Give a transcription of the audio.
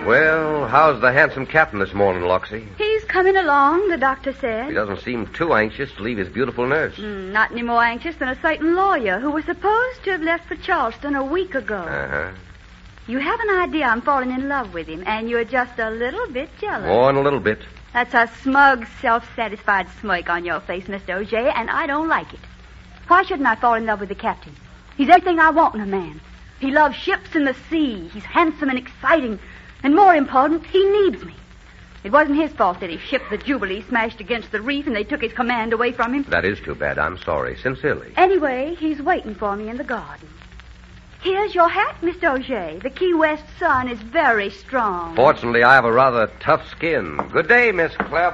Well, how's the handsome captain this morning, Loxie? He's coming along, the doctor said. He doesn't seem too anxious to leave his beautiful nurse. Not any more anxious than a certain lawyer who was supposed to have left for Charleston a week ago. Uh-huh. You have an idea I'm falling in love with him, and you're just a little bit jealous. More than a little bit. That's a smug, self-satisfied smirk on your face, Mr. O'Shea, and I don't like it. Why shouldn't I fall in love with the captain? He's everything I want in a man. He loves ships and the sea. He's handsome and exciting. And more important, he needs me. It wasn't his fault that his ship, the Jubilee, smashed against the reef and they took his command away from him. That is too bad. I'm sorry. Sincerely. Anyway, he's waiting for me in the garden. Here's your hat, Mr. O'Shea. The Key West sun is very strong. Fortunately, I have a rather tough skin. Good day, Miss Claire.